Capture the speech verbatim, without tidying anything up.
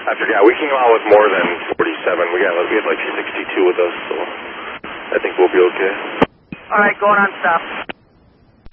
I forgot. We came out with more than forty-seven. We got we had like sixty-two with us, so I think we'll be okay. All right, going on stop.